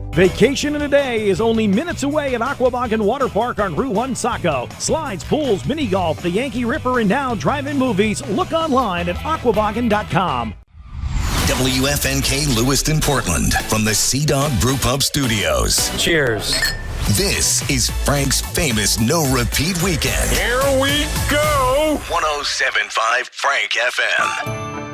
Vacation in a day is only minutes away at Aquaboggin Water Park on Route 1 Saco. Slides, pools, mini golf, the Yankee Ripper, and now drive-in movies. Look online at aquaboggin.com. WFNK Lewiston, Portland, from the Sea Dog Brew Pub Studios. Cheers. This is Frank's famous No Repeat Weekend. Here we go. 107.5 Frank FM.